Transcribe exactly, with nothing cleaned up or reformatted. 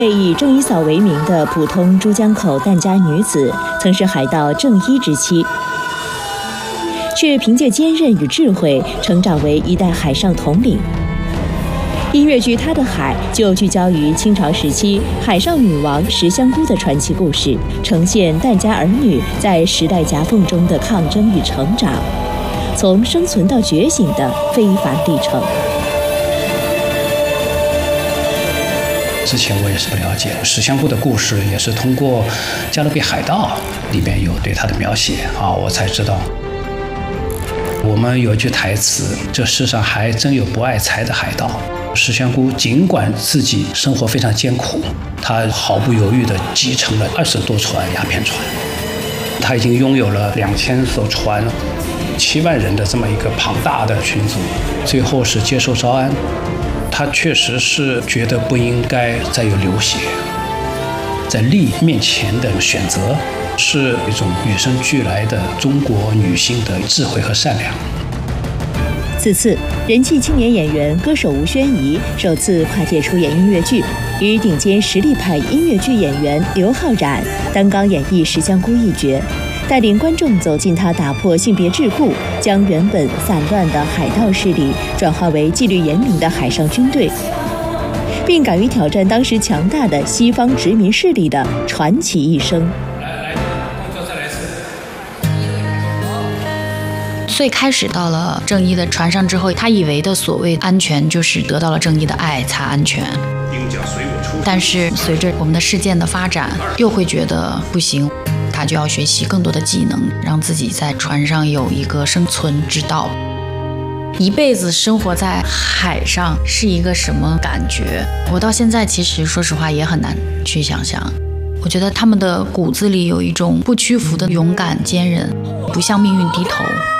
以郑一嫂为名的普通珠江口疍家女子，曾是海盗郑一之妻，却凭借坚韧与智慧，成长为一代海上统领。音乐剧《她的海》就聚焦于清朝时期海上女王石香姑的传奇故事，呈现疍家儿女在时代夹缝中的抗争与成长，从生存到觉醒的非凡历程。 之前我也是不了解石香姑的故事，也是通过《加勒比海盗》里面有对她的描写啊，我才知道。我们有一句台词：这世上还真有不爱财的海盗。石香姑尽管自己生活非常艰苦，她毫不犹豫地继承了二十多船鸦片船，她已经拥有了两千艘船，七万人的这么一个庞大的群组，最后是接受招安。他确实是觉得不应该再有流血，在利益面前的选择是一种与生俱来的中国女性的智慧和善良。 此次人气青年演员歌手吴宣仪首次跨界出演音乐剧，与顶尖实力派音乐剧演员刘昊然担纲演绎石香姑一角，带领观众走进他打破性别桎梏，将原本散乱的海盗势力转化为纪律严明的海上军队，并敢于挑战当时强大的西方殖民势力的传奇一生。 最开始到了郑一的船上之后，他以为的所谓安全就是得到了郑一的爱才安全，但是随着我们的事件的发展，又会觉得不行，他就要学习更多的技能，让自己在船上有一个生存之道。一辈子生活在海上是一个什么感觉？我到现在其实说实话也很难去想象。我觉得他们的骨子里有一种不屈服的勇敢坚韧，不向命运低头。